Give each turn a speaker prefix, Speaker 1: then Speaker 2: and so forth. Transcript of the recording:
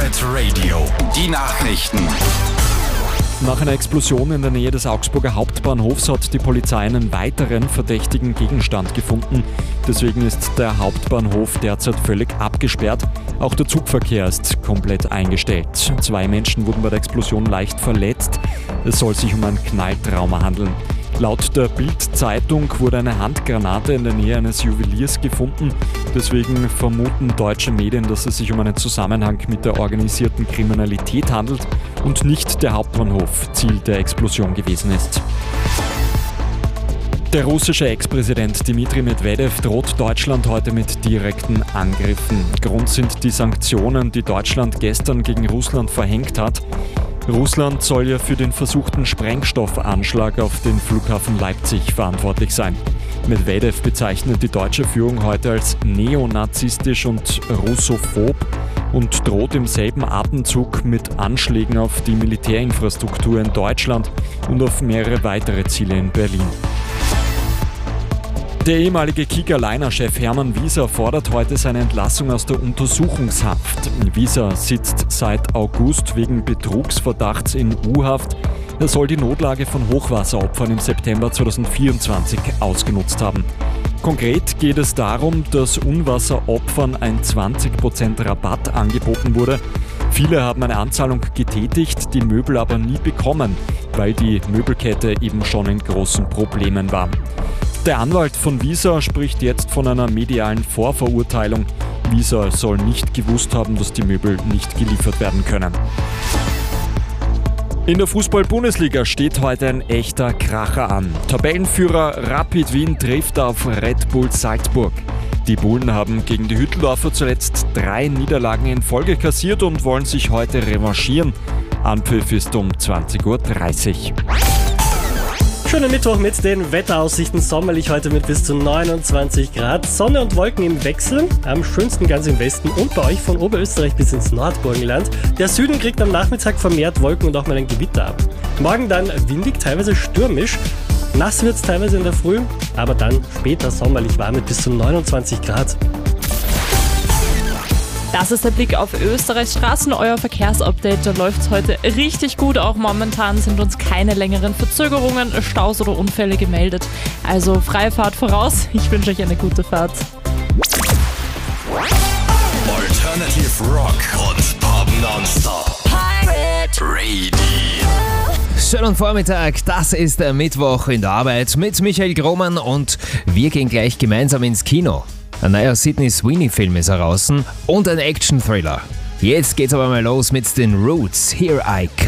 Speaker 1: Live Radio. Die Nachrichten.
Speaker 2: Nach einer Explosion in der Nähe des Augsburger Hauptbahnhofs hat die Polizei einen weiteren verdächtigen Gegenstand gefunden. Deswegen ist der Hauptbahnhof derzeit völlig abgesperrt. Auch der Zugverkehr ist komplett eingestellt. 2 Menschen wurden bei der Explosion leicht verletzt. Es soll sich um ein Knalltrauma handeln. Laut der Bild-Zeitung wurde eine Handgranate in der Nähe eines Juweliers gefunden. Deswegen vermuten deutsche Medien, dass es sich um einen Zusammenhang mit der organisierten Kriminalität handelt und nicht der Hauptbahnhof Ziel der Explosion gewesen ist. Der russische Ex-Präsident Dmitri Medvedev droht Deutschland heute mit direkten Angriffen. Grund sind die Sanktionen, die Deutschland gestern gegen Russland verhängt hat. Russland soll ja für den versuchten Sprengstoffanschlag auf den Flughafen Leipzig verantwortlich sein. Medvedev bezeichnet die deutsche Führung heute als neonazistisch und russophob und droht im selben Atemzug mit Anschlägen auf die Militärinfrastruktur in Deutschland und auf mehrere weitere Ziele in Berlin. Der ehemalige Kicker-Liner-Chef Hermann Wieser fordert heute seine Entlassung aus der Untersuchungshaft. Wieser sitzt seit August wegen Betrugsverdachts in U-Haft. Er soll die Notlage von Hochwasseropfern im September 2024 ausgenutzt haben. Konkret geht es darum, dass Unwasseropfern ein 20% Rabatt angeboten wurde. Viele haben eine Anzahlung getätigt, die Möbel aber nie bekommen, weil die Möbelkette eben schon in großen Problemen war. Der Anwalt von Wieser spricht jetzt von einer medialen Vorverurteilung. Wieser soll nicht gewusst haben, dass die Möbel nicht geliefert werden können. In der Fußball-Bundesliga steht heute ein echter Kracher an. Tabellenführer Rapid Wien trifft auf Red Bull Salzburg. Die Bullen haben gegen die Hütteldorfer zuletzt 3 Niederlagen in Folge kassiert und wollen sich heute revanchieren. Anpfiff ist um 20:30 Uhr.
Speaker 3: Schönen Mittwoch mit den Wetteraussichten. Sommerlich heute mit bis zu 29 Grad. Sonne und Wolken im Wechsel. Am schönsten ganz im Westen und bei euch von Oberösterreich bis ins Nordburgenland. Der Süden kriegt am Nachmittag vermehrt Wolken und auch mal ein Gewitter ab. Morgen dann windig, teilweise stürmisch. Nass wird's teilweise in der Früh, aber dann später sommerlich warm mit bis zu 29 Grad.
Speaker 4: Das ist der Blick auf Österreichs Straßen, euer Verkehrsupdate. Da läuft es heute richtig gut. Auch momentan sind uns keine längeren Verzögerungen, Staus oder Unfälle gemeldet. Also freie Fahrt voraus. Ich wünsche euch eine gute Fahrt.
Speaker 1: Alternative Rock und Pop nonstop. Pirate Radio.
Speaker 5: Schönen Vormittag, das ist der Mittwoch in der Arbeit mit Michael Grohmann und wir gehen gleich gemeinsam ins Kino. Ein neuer Sydney Sweeney-Film ist heraus und ein Action-Thriller. Jetzt geht's aber mal los mit den Roots. Here I Come.